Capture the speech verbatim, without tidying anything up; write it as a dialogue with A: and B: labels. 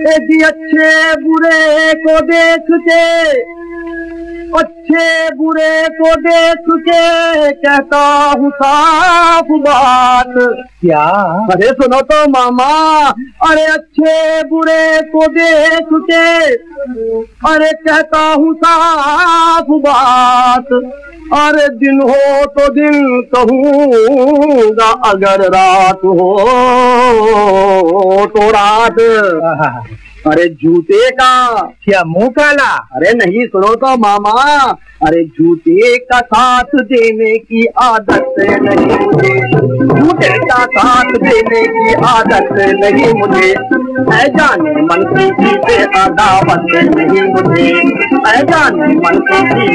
A: ए जी अच्छे बुरे को देख के, अच्छे बुरे को देख के कहता हूँ साफ बात।
B: क्या?
A: अरे सुनो तो मामा, अरे अच्छे बुरे को देख के अरे कहता हूँ साफ बात। अरे दिन हो तो दिन कहूँगा, अगर रात हो तो रात। अरे जूते का
B: क्या मुंह काला?
A: अरे नहीं, सुनो तो मामा, अरे जूते का साथ देने की आदत नहीं मुझे, जूते का साथ देने की आदत नहीं मुझे। ऐ जाने मन की चीजें अदावत नहीं मुझे, ऐ जाने मन की